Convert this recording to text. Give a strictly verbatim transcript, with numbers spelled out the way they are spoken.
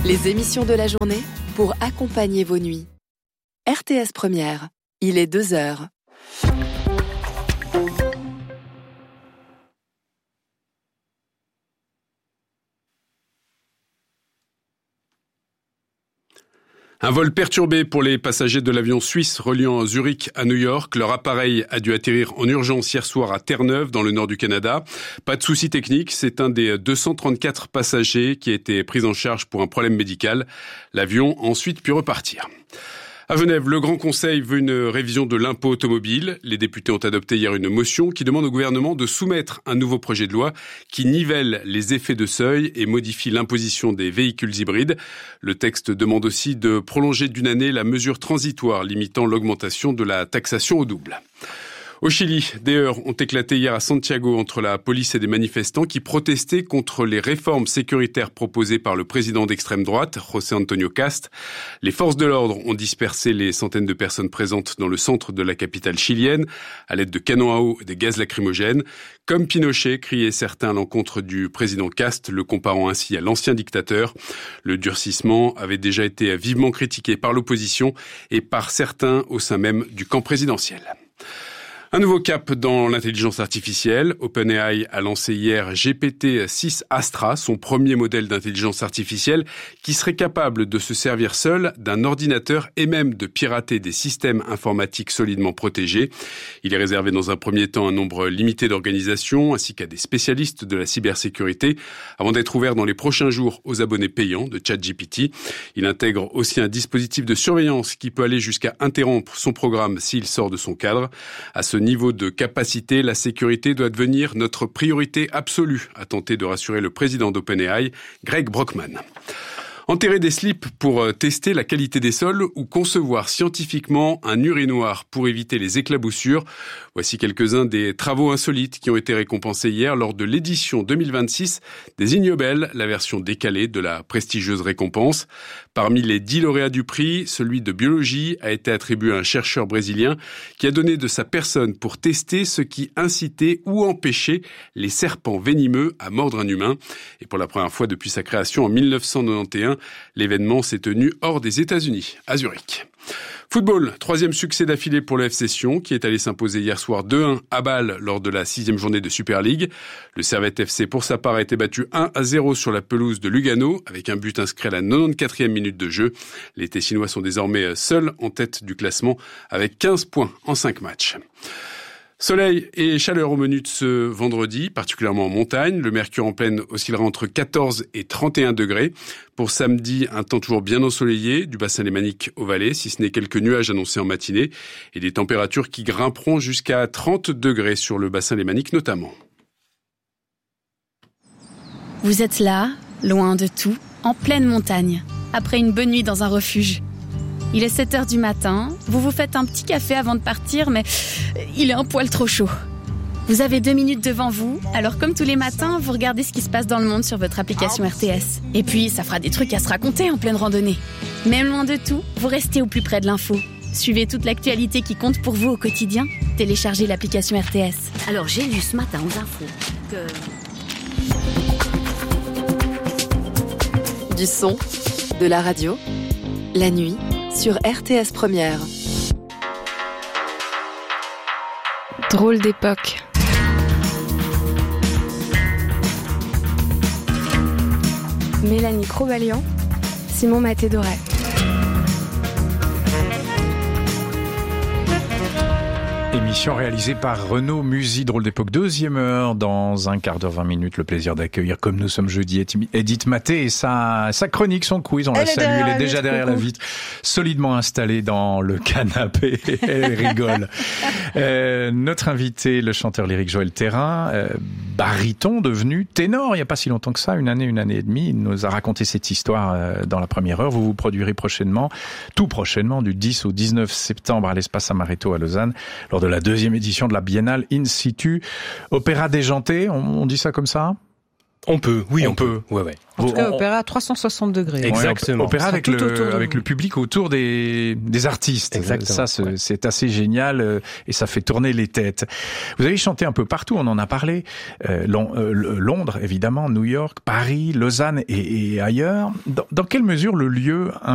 Les émissions de la journée pour accompagner vos nuits. R T S Première, il est deux heures. Un vol perturbé pour les passagers de l'avion suisse reliant Zurich à New York. Leur appareil a dû atterrir en urgence hier soir à Terre-Neuve, dans le nord du Canada. Pas de souci technique, c'est un des deux cent trente-quatre passagers qui a été pris en charge pour un problème médical. L'avion a ensuite pu repartir. À Genève, le Grand Conseil veut une révision de l'impôt automobile. Les députés ont adopté hier une motion qui demande au gouvernement de soumettre un nouveau projet de loi qui nivelle les effets de seuil et modifie l'imposition des véhicules hybrides. Le texte demande aussi de prolonger d'une année la mesure transitoire limitant l'augmentation de la taxation au double. Au Chili, des heurts ont éclaté hier à Santiago entre la police et des manifestants qui protestaient contre les réformes sécuritaires proposées par le président d'extrême droite, José Antonio Cast. Les forces de l'ordre ont dispersé les centaines de personnes présentes dans le centre de la capitale chilienne à l'aide de canons à eau et de gaz lacrymogènes. Comme Pinochet, criaient certains à l'encontre du président Cast, le comparant ainsi à l'ancien dictateur. Le durcissement avait déjà été vivement critiqué par l'opposition et par certains au sein même du camp présidentiel. Un nouveau cap dans l'intelligence artificielle. OpenAI a lancé hier G P T six Astra, son premier modèle d'intelligence artificielle qui serait capable de se servir seul d'un ordinateur et même de pirater des systèmes informatiques solidement protégés. Il est réservé dans un premier temps à un nombre limité d'organisations ainsi qu'à des spécialistes de la cybersécurité avant d'être ouvert dans les prochains jours aux abonnés payants de ChatGPT. Il intègre aussi un dispositif de surveillance qui peut aller jusqu'à interrompre son programme s'il sort de son cadre. À ce niveau de capacité, la sécurité doit devenir notre priorité absolue, a tenté de rassurer le président d'OpenAI, Greg Brockman. Enterrer des slips pour tester la qualité des sols ou concevoir scientifiquement un urinoir pour éviter les éclaboussures. Voici quelques-uns des travaux insolites qui ont été récompensés hier lors de l'édition deux mille vingt-six des Ignobel, la version décalée de la prestigieuse récompense. Parmi les dix lauréats du prix, celui de biologie a été attribué à un chercheur brésilien qui a donné de sa personne pour tester ce qui incitait ou empêchait les serpents venimeux à mordre un humain. Et pour la première fois depuis sa création en mille neuf cent quatre-vingt-onze, l'événement s'est tenu hors des États-Unis, à Zurich. Football, troisième succès d'affilée pour le F C Sion, qui est allé s'imposer hier soir deux un à Bâle lors de la sixième journée de Super League. Le Servette F C, pour sa part, a été battu un à zéro sur la pelouse de Lugano, avec un but inscrit à la quatre-vingt-quatrième minute de jeu. Les Tessinois sont désormais seuls en tête du classement, avec quinze points en cinq matchs. Soleil et chaleur au menu de ce vendredi, particulièrement en montagne. Le mercure en pleine oscillera entre quatorze et trente et un degrés. Pour samedi, un temps toujours bien ensoleillé, du bassin lémanique au Valais, si ce n'est quelques nuages annoncés en matinée, et des températures qui grimperont jusqu'à trente degrés sur le bassin lémanique notamment. Vous êtes là, loin de tout, en pleine montagne, après une bonne nuit dans un refuge. Il est sept heures du matin, vous vous faites un petit café avant de partir, mais il est un poil trop chaud. Vous avez deux minutes devant vous, alors comme tous les matins, vous regardez ce qui se passe dans le monde sur votre application R T S. Et puis, ça fera des trucs à se raconter en pleine randonnée. Même loin de tout, vous restez au plus près de l'info. Suivez toute l'actualité qui compte pour vous au quotidien. Téléchargez l'application R T S. Alors, j'ai lu ce matin aux infos que... Du son, de la radio, la nuit, sur R T S Première. Drôle d'époque. Mélanie Crobalian, Simon Maté-Doré. Émission réalisée par Renaud Musy, Drôle d'époque, deuxième heure, dans un quart d'heure, vingt minutes, le plaisir d'accueillir, comme nous sommes jeudi, Edith Maté et sa, sa chronique, son quiz, on la salue, elle est déjà derrière la vitre, solidement installée dans le canapé, elle rigole. euh, notre invité, le chanteur lyrique Joël Thérin, euh, baryton devenu ténor, il n'y a pas si longtemps que ça, une année, une année et demie, il nous a raconté cette histoire euh, dans la première heure, vous vous produirez prochainement, tout prochainement, du dix au dix-neuf septembre à l'Espace Amaretto à Lausanne, lors de la deuxième édition de la Biennale In Situ. Opéra déjanté, on, on dit ça comme ça ? On peut, oui, on, on peut. peut. Ouais, ouais. En tout cas, on... opéra à trois cent soixante degrés. Exactement. Ouais, opéra avec le, avec vous. le public autour des, des artistes. Exactement. Ça, c'est, ouais. c'est assez génial et ça fait tourner les têtes. Vous avez chanté un peu partout, on en a parlé. Euh, Londres, évidemment, New York, Paris, Lausanne et, et ailleurs. Dans, dans quelle mesure le lieu